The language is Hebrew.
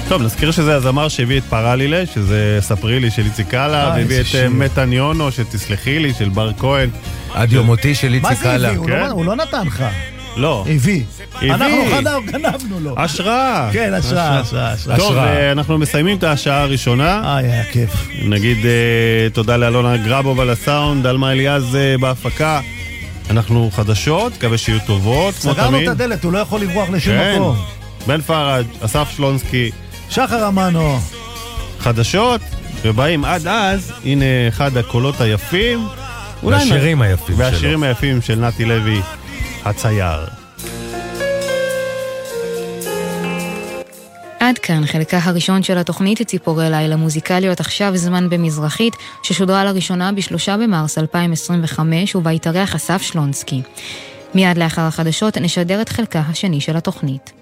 טוב, נזכיר שזה הזמר שהביא את פרלילה, שזה ספרי לי של איציק קאלה, והביא את מתניונו, שתסלחי לי, של בר כהן. עד יומותי של איציק קאלה. מה זה הביא? הוא לא נתן לך. לא. הביא. אנחנו גנבנו לו. השראה. כן, השראה. טוב, אנחנו מסיימים את השעה הראשונה. היה כיף. נגיד תודה לאלונה גרבוב על הסאונד, אלמה אליאז בהפקה. אנחנו חדשות, מקווה שיהיו טובות. סגרנו את הדלת, הוא לא יכול לברוח לשום מקום. בן פרד, אסף שלונסקי, שחר אמנו. חדשות, ובאים עד אז, הנה אחד הקולות היפים. והשירים היפים שלו. והשירים היפים של נתי לוי, הצייר. עד כאן חלקה הראשון של התוכנית ציפורי לילה מוזיקליות עכשיו זמן במזרחית, ששודרה לראשונה ב3 במרס 2025 ובה התארח אסף שלונסקי. מיד לאחר החדשות נשדר את חלקה השני של התוכנית.